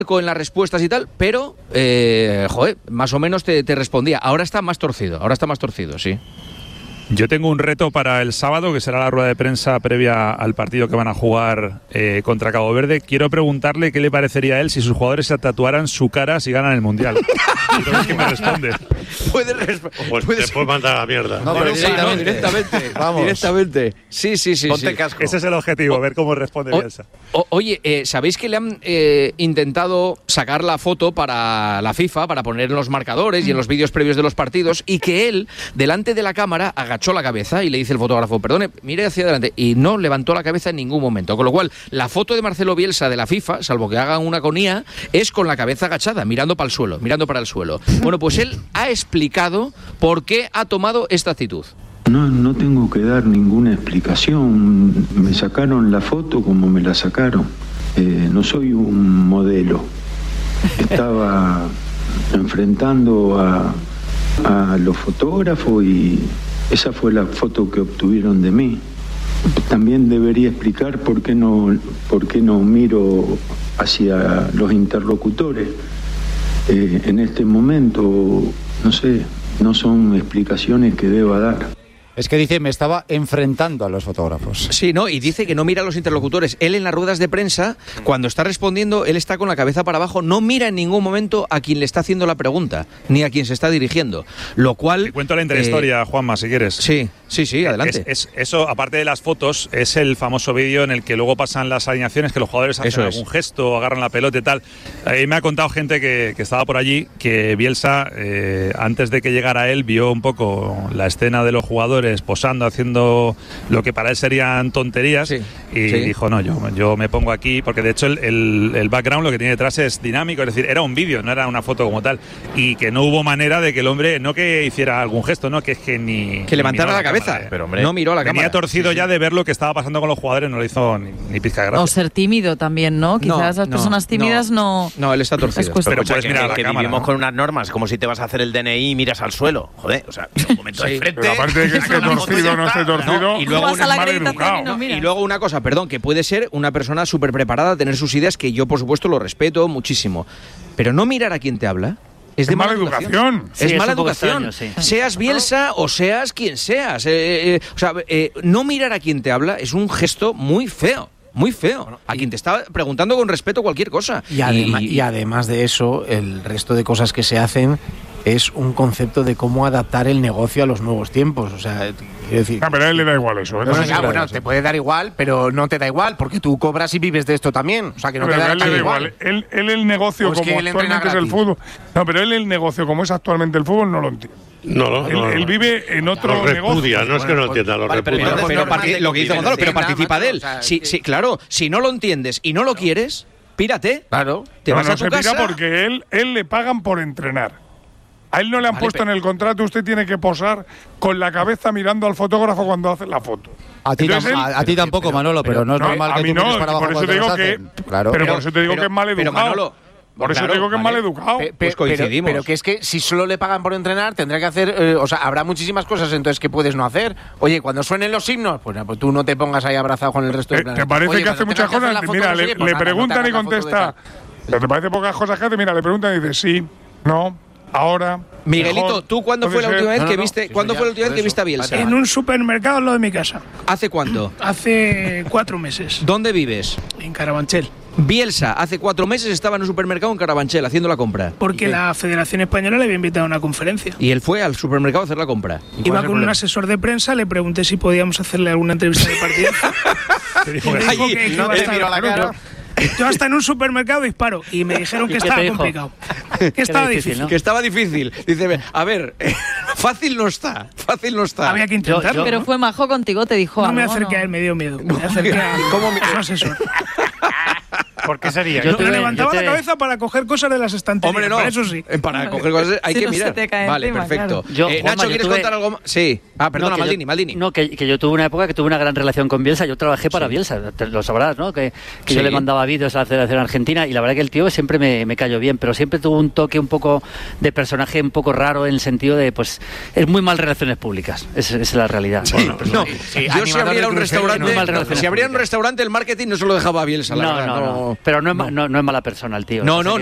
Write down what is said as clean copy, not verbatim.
en las respuestas y tal, pero, más o menos te respondía. Ahora está más torcido, sí. Yo tengo un reto para el sábado, que será la rueda de prensa previa al partido que van a jugar contra Cabo Verde. Quiero preguntarle qué le parecería a él si sus jugadores se tatuaran su cara si ganan el Mundial. Creo que me responde. Puedes mandar a la mierda. No, pero directamente. Vamos. Directamente. Sí. Ponte casco. Ese es el objetivo, ver cómo responde Bielsa. Oye, ¿sabéis que le han intentado sacar la foto para la FIFA, para poner en los marcadores y en los vídeos previos de los partidos, y que él, delante de la cámara, agachó la cabeza y le dice el fotógrafo, perdone, mire hacia adelante, y no levantó la cabeza en ningún momento, con lo cual la foto de Marcelo Bielsa de la FIFA, salvo que hagan una con IA, es con la cabeza agachada, mirando para el suelo. Bueno, pues él ha explicado por qué ha tomado esta actitud. No tengo que dar ninguna explicación, me sacaron la foto como me la sacaron, no soy un modelo, estaba enfrentando a los fotógrafos y esa fue la foto que obtuvieron de mí. También debería explicar por qué no miro hacia los interlocutores. En este momento, no sé, no son explicaciones que deba dar. Es que dice, me estaba enfrentando a los fotógrafos. Sí, ¿no? Y dice que no mira a los interlocutores. Él en las ruedas de prensa, cuando está respondiendo, él está con la cabeza para abajo, no mira en ningún momento a quien le está haciendo la pregunta, ni a quien se está dirigiendo. Lo cual... Te cuento la intrahistoria, Juanma, si quieres. Sí, adelante. Eso, aparte de las fotos, es el famoso vídeo en el que luego pasan las alineaciones, que los jugadores hacen algún gesto, agarran la pelota y tal. Me ha contado gente que estaba por allí, que Bielsa, antes de que llegara él, vio un poco la escena de los jugadores posando, haciendo lo que para él serían tonterías, dijo, no, yo me pongo aquí, porque de hecho el background, lo que tiene detrás es dinámico, es decir, era un vídeo, no era una foto como tal, y que no hubo manera de que el hombre, no que hiciera algún gesto, no, que es que ni... Que levantara la cabeza, pero hombre, no miró a la cámara. Venía torcido ya de ver lo que estaba pasando con los jugadores, no le hizo ni pizca de gracia. O ser tímido también, ¿no? Quizás las personas tímidas no... No, él está torcido. Pero puedes mirar a la cámara, vivimos con unas normas, como si te vas a hacer el DNI y miras al suelo. Joder, o sea, un momento de frente... Pero aparte de que esté torcido, no esté torcido, y luego es mal educado. Y luego una cosa, perdón, que puede ser una persona súper preparada, tener sus ideas, que yo por supuesto lo respeto muchísimo, pero no mirar a quien te habla es de mala educación. Es mala educación. Extraño, sí. Seas Bielsa o seas quien seas. No mirar a quien te habla es un gesto muy feo. Muy feo. Bueno, a quien te está preguntando con respeto cualquier cosa. Y además de eso, el resto de cosas que se hacen es un concepto de cómo adaptar el negocio a los nuevos tiempos. O sea, quiero decir... pero a él le da igual eso. Bueno, te puede dar igual, pero no te da igual, porque tú cobras y vives de esto también. O sea, que no te da igual. Él el negocio como actualmente es el fútbol... No, pero él el negocio como es actualmente el fútbol no lo entiende. Él vive en otro negocio. No es que no entienda, lo repudia. Pero lo que dice Gonzalo, pero participa de él. Sí, claro, si no lo entiendes y no lo quieres, pírate. Claro. Te vas a tu casa. Porque él le pagan por entrenar. A él no le han puesto en el contrato, usted tiene que posar con la cabeza mirando al fotógrafo cuando hace la foto. A ti tampoco, Manolo, pero no es normal que tú mires para abajo cuando te los hacen. Claro. Pero por eso te digo que es mal educado. Manolo, por eso te digo que es mal educado. Pues coincidimos. Pero que es que si solo le pagan por entrenar, tendrá que hacer... habrá muchísimas cosas entonces que puedes no hacer. Oye, cuando suenen los himnos, pues tú no te pongas ahí abrazado con el resto del planeta. ¿Te parece que hace muchas cosas? Mira, le preguntan y contesta. ¿Te parece pocas cosas que hace? Mira, le preguntan y dice sí, no... Ahora, Miguelito, mejor, ¿tú cuándo fue la última vez que viste? ¿Cuándo fue la última vez que viste a Bielsa? En un supermercado al lado de mi casa. ¿Hace cuánto? Hace 4 meses. ¿Dónde vives? En Carabanchel. Bielsa hace 4 meses estaba en un supermercado en Carabanchel haciendo la compra. Porque la Federación Española le había invitado a una conferencia. Y él fue al supermercado a hacer la compra. Iba con un asesor de prensa, le pregunté si podíamos hacerle alguna entrevista de partido. Yo hasta en un supermercado disparo y me dijeron que estaba complicado. Que estaba difícil, ¿no? Que estaba difícil. Dice, a ver, fácil no está. Había que intentarlo. Pero fue majo contigo, te dijo algo. No me acerqué a él, me dio miedo. Me acerqué a su asesor. ¿Por qué sería? Yo levantaba la cabeza para coger cosas de las estanterías. Hombre, no. Para eso sí. Para coger cosas hay que mirar. Vale, encima, perfecto. Claro. Nacho, ¿quieres contar algo más? Sí. Perdona, Maldini. No, que yo tuve una época que tuve una gran relación con Bielsa. Yo trabajé para Bielsa, lo sabrás, ¿no? Que yo le mandaba vídeos a la Federación Argentina y la verdad que el tío siempre me cayó bien, pero siempre tuvo un toque un poco de personaje un poco raro en el sentido de, pues, es muy mal relaciones públicas. Esa es la realidad. Sí, yo si abriera un restaurante, el marketing no se lo dejaba a Bielsa, la verdad. Pero no es mala persona el tío. No,